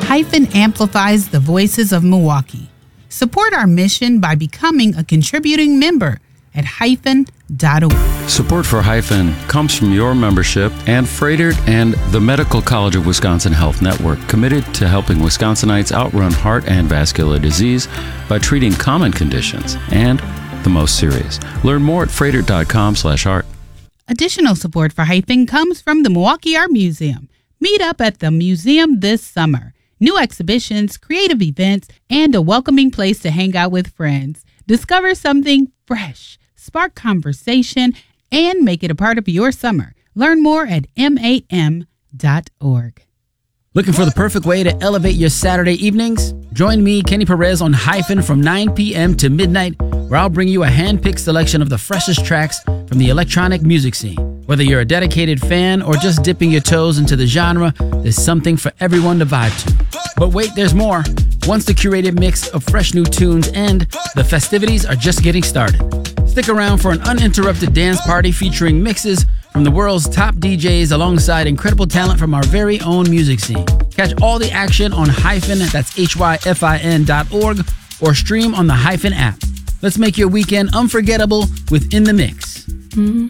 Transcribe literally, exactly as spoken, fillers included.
Hyphen amplifies the voices of Milwaukee. Support our mission by becoming a contributing member at hyphen dot org. Support for Hyphen comes from your membership and Froedtert and the Medical College of Wisconsin Health Network, committed to helping Wisconsinites outrun heart and vascular disease by treating common conditions and the most serious. Learn more at froedtert dot com slash art. Additional support for Hyphen comes from the Milwaukee Art Museum. Meet up at the museum this summer. New exhibitions, creative events, and a welcoming place to hang out with friends. Discover something fresh, spark conversation, and make it a part of your summer. Learn more at M A M dot org. Looking for the perfect way to elevate your Saturday evenings? Join me, Kenny Perez, on Hyphen from nine p.m. to midnight, where I'll bring you a hand-picked selection of the freshest tracks from the electronic music scene. Whether you're a dedicated fan or just dipping your toes into the genre, there's something for everyone to vibe to. But wait, there's more. Once the curated mix of fresh new tunes end, the festivities are just getting started. Stick around for an uninterrupted dance party featuring mixes from the world's top D Js alongside incredible talent from our very own music scene. Catch all the action on Hyphen, that's H Y F I N dot org, or stream on the Hyphen app. Let's make your weekend unforgettable with In the Mix. Mm-hmm.